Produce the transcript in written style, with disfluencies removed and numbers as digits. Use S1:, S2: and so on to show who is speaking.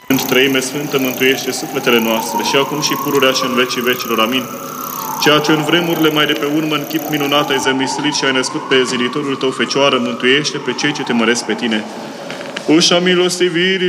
S1: În Treime Sfântă, mântuiește sufletele noastre și acum și pururea și în vecii vecilor. Amin. Ceea ce în vremurile mai de pe urmă în chip minunat ai zămislit și ai născut pe zilitorul tău Fecioară, mântuiește pe cei ce te măresc pe tine. Ușa milostivirii